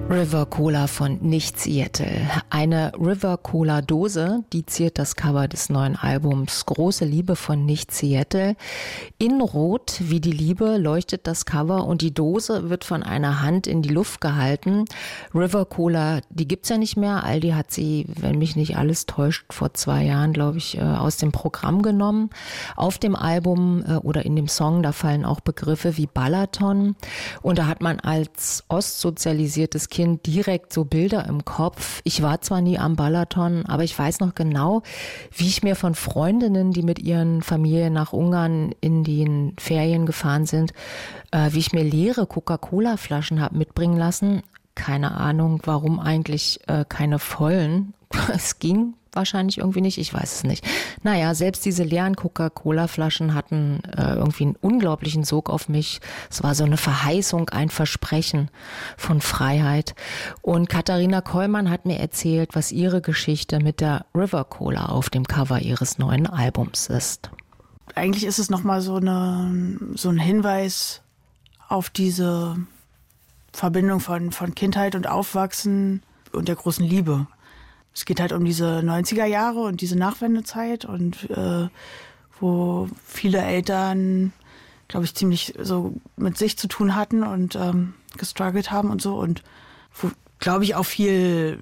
River Cola von Nicht Seattle. Eine River Cola Dose, die ziert das Cover des neuen Albums Große Liebe von Nicht Seattle. In Rot wie die Liebe leuchtet das Cover und die Dose wird von einer Hand in die Luft gehalten. River Cola, die gibt's ja nicht mehr. Aldi hat sie, wenn mich nicht alles täuscht, vor 2 Jahren, glaube ich, aus dem Programm genommen. Auf dem Album oder in dem Song, da fallen auch Begriffe wie Balaton. Und da hat man als ostsozialisiertes Kind direkt so Bilder im Kopf. Ich war zwar nie am Balaton, aber ich weiß noch genau, wie ich mir von Freundinnen, die mit ihren Familien nach Ungarn in den Ferien gefahren sind, wie ich mir leere Coca-Cola-Flaschen habe mitbringen lassen. Keine Ahnung, warum eigentlich keine vollen. Es ging wahrscheinlich irgendwie nicht, ich weiß es nicht. Naja, selbst diese leeren Coca-Cola-Flaschen hatten irgendwie einen unglaublichen Sog auf mich. Es war so eine Verheißung, ein Versprechen von Freiheit. Und Katharina Kollmann hat mir erzählt, was ihre Geschichte mit der River Cola auf dem Cover ihres neuen Albums ist. Eigentlich ist es nochmal so ein Hinweis auf diese Verbindung von Kindheit und Aufwachsen und der großen Liebe. Es geht halt um diese 90er Jahre und diese Nachwendezeit und wo viele Eltern, glaube ich, ziemlich so mit sich zu tun hatten und gestruggelt haben und so und wo, glaube ich, auch viel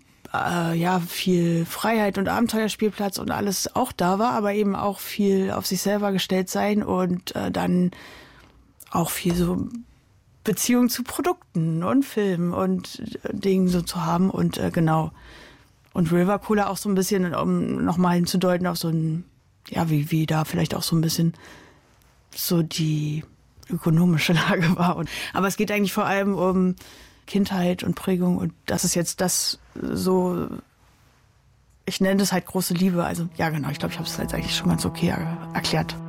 Freiheit und Abenteuerspielplatz und alles auch da war, aber eben auch viel auf sich selber gestellt sein und dann auch viel so Beziehung zu Produkten und Filmen und Dingen so zu haben und genau. Und River Cola auch so ein bisschen, um nochmal hinzudeuten auf so ein, ja, wie da vielleicht auch so ein bisschen so die ökonomische Lage war. Aber es geht eigentlich vor allem um Kindheit und Prägung und das ist jetzt das so, ich nenne das halt große Liebe. Also ja genau, ich glaube, ich habe es jetzt eigentlich schon ganz okay erklärt.